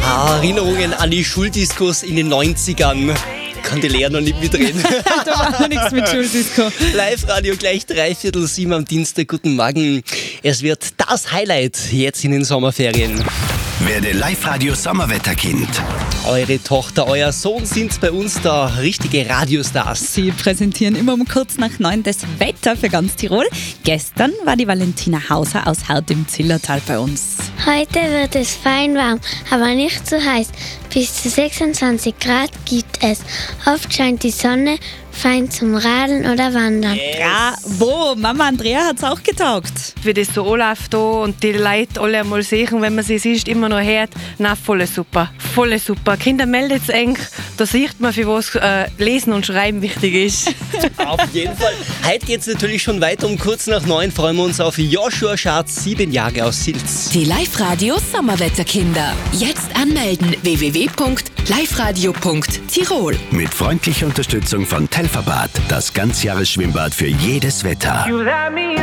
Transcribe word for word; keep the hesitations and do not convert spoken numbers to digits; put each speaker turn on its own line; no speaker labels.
Ah, Erinnerungen an die Schuldiskos in den neunzigern. Kann die Lea noch nicht mitreden.
Da war noch nichts mit Schuldisco.
Live-Radio gleich dreiviertel sieben am Dienstag. Guten Morgen. Es wird das Highlight jetzt in den Sommerferien.
Werde Live-Radio Sommerwetterkind.
Eure Tochter, euer Sohn sind bei uns da richtige Radiostars.
Sie präsentieren immer um kurz nach neun das Wetter für ganz Tirol. Gestern war die Valentina Hauser aus Hart im Zillertal bei uns.
Heute wird es fein warm, aber nicht zu heiß. Bis zu sechsundzwanzig Grad gibt es. Oft scheint die Sonne, fein zum Radeln oder Wandern.
Bravo! Mama Andrea hat es auch getaugt.
Wie das so anläuft da und die Leute alle einmal sehen, wenn man sie sieht, immer noch hört, na voll super, voll super. Kinder meldet es eng, da sieht man, für was äh, Lesen und Schreiben wichtig ist.
Auf jeden Fall. Heute geht es natürlich schon weiter. Um kurz nach neun freuen wir uns auf Joshua Schatz, sieben Jahre aus Silz.
Die Live-Radio Sommerwetterkinder. Jetzt anmelden w w w punkt live radio punkt tirol.
Mit freundlicher Unterstützung von Telferbad, das Ganzjahresschwimmbad für jedes Wetter.